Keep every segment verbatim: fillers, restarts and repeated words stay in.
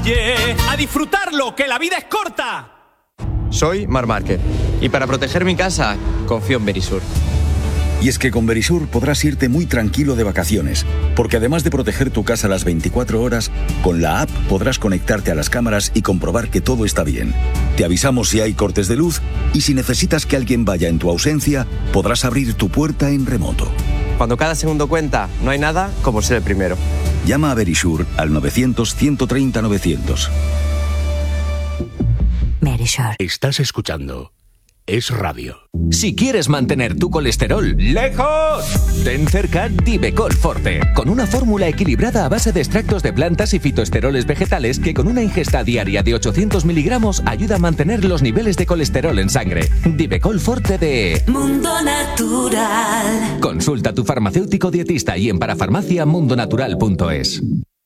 calle, a disfrutarlo, que la vida es corta. Soy Marc Márquez y para proteger mi casa confío en Verisur. Y es que con Verisur podrás irte muy tranquilo de vacaciones, porque además de proteger tu casa las veinticuatro horas, con la app podrás conectarte a las cámaras y comprobar que todo está bien. Te avisamos si hay cortes de luz y si necesitas que alguien vaya en tu ausencia, podrás abrir tu puerta en remoto. Cuando cada segundo cuenta, no hay nada como ser el primero. Llama a Verisur al novecientos, ciento treinta, novecientos. Verisur. Estás escuchando Es Radio. Si quieres mantener tu colesterol lejos, ten cerca Divecol Forte, con una fórmula equilibrada a base de extractos de plantas y fitoesteroles vegetales que con una ingesta diaria de ochocientos miligramos ayuda a mantener los niveles de colesterol en sangre. Divecol Forte de Mundo Natural. Consulta a tu farmacéutico dietista y en parafarmacia mundonatural punto es.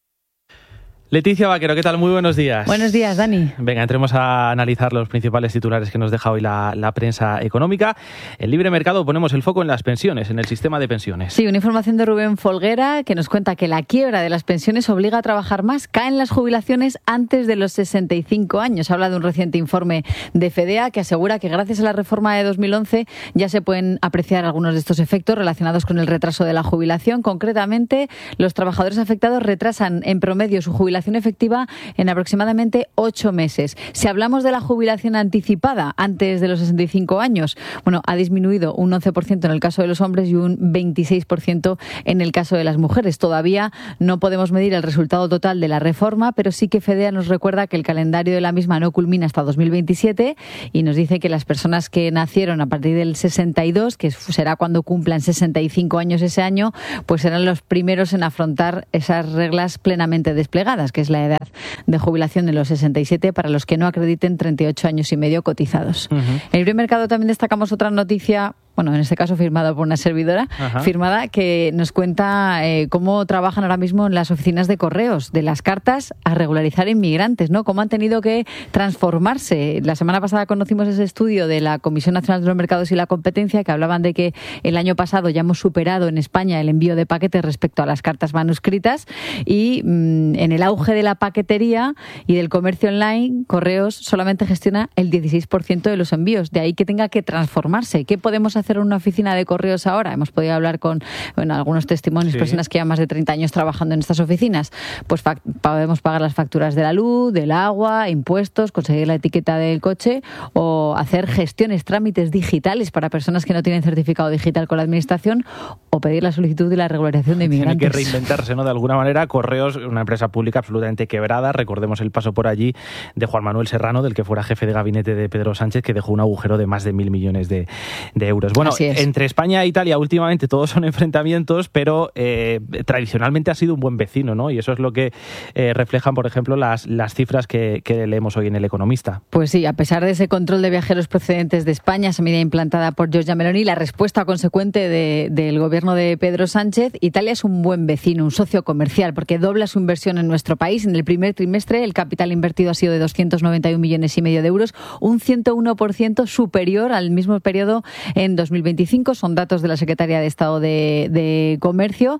Leticia Vaquero, ¿qué tal? Muy buenos días. Buenos días, Dani. Venga, entremos a analizar los principales titulares que nos deja hoy la, la prensa económica. En Libre Mercado ponemos el foco en las pensiones, en el sistema de pensiones. Sí, una información de Rubén Folguera que nos cuenta que la quiebra de las pensiones obliga a trabajar más. Caen las jubilaciones antes de los sesenta y cinco años. Habla de un reciente informe de FEDEA que asegura que gracias a la reforma de dos mil once ya se pueden apreciar algunos de estos efectos relacionados con el retraso de la jubilación. Concretamente, los trabajadores afectados retrasan en promedio su jubilación efectiva en aproximadamente ocho meses. Si hablamos de la jubilación anticipada antes de los sesenta y cinco años, bueno, ha disminuido un once por ciento en el caso de los hombres y un veintiséis por ciento en el caso de las mujeres. Todavía no podemos medir el resultado total de la reforma, pero sí que FEDEA nos recuerda que el calendario de la misma no culmina hasta dos mil veintisiete y nos dice que las personas que nacieron a partir del sesenta y dos, que será cuando cumplan sesenta y cinco años ese año, pues serán los primeros en afrontar esas reglas plenamente desplegadas, que es la edad de jubilación de los sesenta y siete para los que no acrediten treinta y ocho años y medio cotizados. Uh-huh. En el Libre Mercado también destacamos otra noticia, bueno, en este caso firmada por una servidora, Ajá. firmada, que nos cuenta eh, cómo trabajan ahora mismo en las oficinas de correos, de las cartas a regularizar inmigrantes, ¿no? Cómo han tenido que transformarse. La semana pasada conocimos ese estudio de la Comisión Nacional de los Mercados y la Competencia, que hablaban de que el año pasado ya hemos superado en España el envío de paquetes respecto a las cartas manuscritas y mmm, en el auge de la paquetería y del comercio online, Correos solamente gestiona el dieciséis por ciento de los envíos. De ahí que tenga que transformarse. ¿Qué podemos hacer en una oficina de correos ahora? Hemos podido hablar con bueno, algunos testimonios, sí. personas que llevan más de treinta años trabajando en estas oficinas. Pues fa- podemos pagar las facturas de la luz, del agua, impuestos, conseguir la etiqueta del coche o hacer gestiones, trámites digitales para personas que no tienen certificado digital con la administración o pedir la solicitud de la regularización de inmigrantes. Tiene que reinventarse, ¿no? De alguna manera. Correos, una empresa pública absolutamente quebrada. Recordemos el paso por allí de Juan Manuel Serrano, del que fuera jefe de gabinete de Pedro Sánchez, que dejó un agujero de más de mil millones de, de euros. Bueno, entre España e Italia últimamente todos son enfrentamientos, pero eh, tradicionalmente ha sido un buen vecino, ¿no? Y eso es lo que eh, reflejan, por ejemplo, las, las cifras que, que leemos hoy en El Economista. Pues sí, a pesar de ese control de viajeros procedentes de España, esa medida implantada por Giorgia Meloni, la respuesta consecuente de, del gobierno de Pedro Sánchez, Italia es un buen vecino, un socio comercial, porque dobla su inversión en nuestro país. En el primer trimestre el capital invertido ha sido de doscientos noventa y un millones y medio de euros, un ciento uno por ciento superior al mismo periodo en dos mil veinticinco. Son datos de la Secretaría de Estado de, de Comercio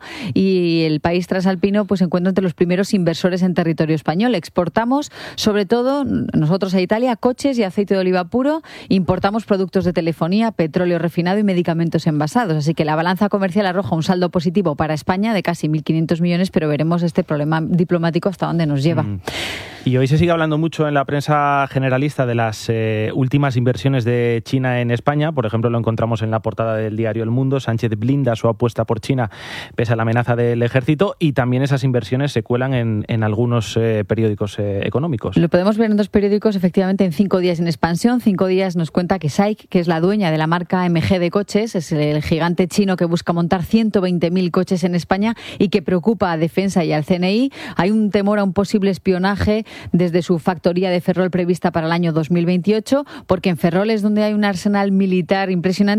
y el país transalpino pues se encuentra entre los primeros inversores en territorio español. Exportamos, sobre todo, nosotros a Italia, coches y aceite de oliva puro. Importamos productos de telefonía, petróleo refinado y medicamentos envasados. Así que la balanza comercial arroja un saldo positivo para España de casi mil quinientos millones, pero veremos este problema diplomático hasta dónde nos lleva. Mm. Y hoy se sigue hablando mucho en la prensa generalista de las eh, últimas inversiones de China en España. Por ejemplo, lo encontramos en la portada del diario El Mundo. Sánchez blinda su apuesta por China pese a la amenaza del ejército, y también esas inversiones se cuelan en, en algunos eh, periódicos eh, económicos. Lo podemos ver en dos periódicos, efectivamente, en Cinco Días en Expansión. Cinco Días nos cuenta que S A I C, que es la dueña de la marca M G de coches, es el gigante chino que busca montar ciento veinte mil coches en España y que preocupa a Defensa y al C N I. Hay un temor a un posible espionaje desde su factoría de Ferrol prevista para el año dos mil veintiocho, porque en Ferrol es donde hay un arsenal militar impresionante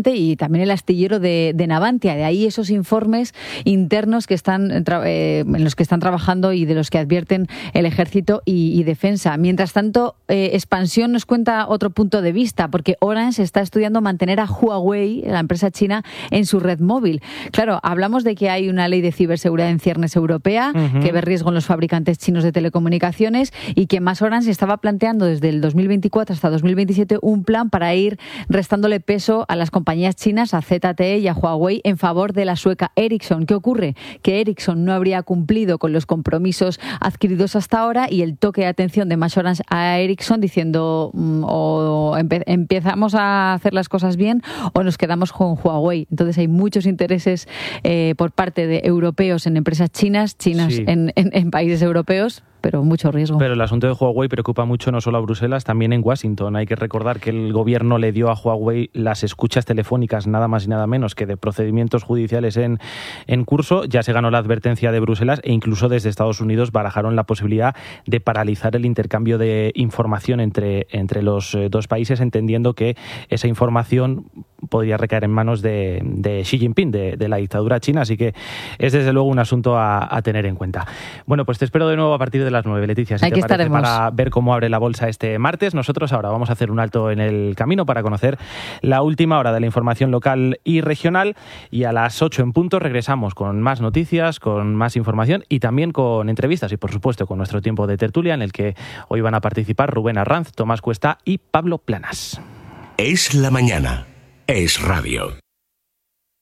fabricante y también el astillero de, de Navantia. De ahí esos informes internos que están eh, en los que están trabajando y de los que advierten el Ejército y, y Defensa. Mientras tanto, eh, Expansión nos cuenta otro punto de vista, porque Orange está estudiando mantener a Huawei, la empresa china, en su red móvil. Claro, hablamos de que hay una ley de ciberseguridad en ciernes europea, uh-huh. que ve riesgo en los fabricantes chinos de telecomunicaciones y que más Orange estaba planteando desde el dos mil veinticuatro hasta dos mil veintisiete un plan para ir restándole peso a las compañías chinas, a Z T E y a Huawei, en favor de la sueca Ericsson. ¿Qué ocurre? Que Ericsson no habría cumplido con los compromisos adquiridos hasta ahora y el toque de atención de más Orange a Ericsson diciendo mm, o empe- empezamos a hacer las cosas bien o nos quedamos con Huawei. Entonces hay muchos intereses eh, por parte de europeos en empresas chinas, chinas sí. en, en, en países europeos, pero mucho riesgo. Pero el asunto de Huawei preocupa mucho no solo a Bruselas, también en Washington. Hay que recordar que el gobierno le dio a Huawei las escuchas telefónicas, nada más y nada menos que de procedimientos judiciales en, en curso. Ya se ganó la advertencia de Bruselas e incluso desde Estados Unidos barajaron la posibilidad de paralizar el intercambio de información entre, entre los dos países, entendiendo que esa información podría recaer en manos de, de Xi Jinping, de, de la dictadura china. Así que es desde luego un asunto a, a tener en cuenta. Bueno, pues te espero de nuevo a partir de las nueve, Leticia, si Aquí te parece, estaremos. para ver cómo abre la bolsa este martes. Nosotros ahora vamos a hacer un alto en el camino para conocer la última hora de la información local y regional, y a las ocho en punto regresamos con más noticias, con más información y también con entrevistas y, por supuesto, con nuestro tiempo de tertulia en el que hoy van a participar Rubén Arranz, Tomás Cuesta y Pablo Planas. Es la mañana. Es radio.